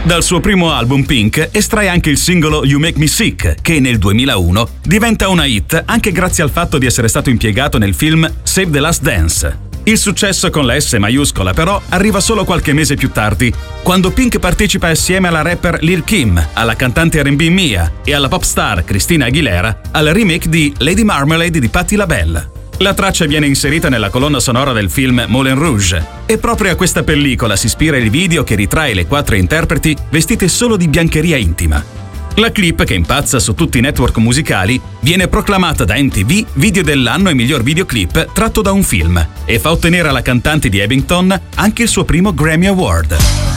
Dal suo primo album Pink estrae anche il singolo You Make Me Sick, che nel 2001 diventa una hit anche grazie al fatto di essere stato impiegato nel film Save the Last Dance. Il successo con la S maiuscola però arriva solo qualche mese più tardi, quando Pink partecipa assieme alla rapper Lil' Kim, alla cantante R&B Mia e alla pop star Christina Aguilera al remake di Lady Marmalade di Patti LaBelle. La traccia viene inserita nella colonna sonora del film Moulin Rouge e proprio a questa pellicola si ispira il video che ritrae le 4 interpreti vestite solo di biancheria intima. La clip, che impazza su tutti i network musicali, viene proclamata da MTV video dell'anno e miglior videoclip tratto da un film e fa ottenere alla cantante di Abington anche il suo primo Grammy Award.